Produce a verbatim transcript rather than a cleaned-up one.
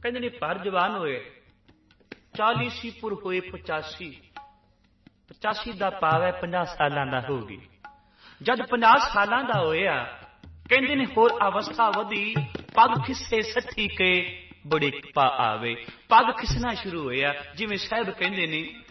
कहते ने पर जवान होए चालीसी पुर होए पचासी पचासी का भाव है पंजाह सालां दा हो गई। जद पंजाह सालां दा होया कहते ने होर अवस्था वधी पग खिसे सठी के बड़े पा आवे। पग खिसना शुरू होया जिवें साहब कहते ने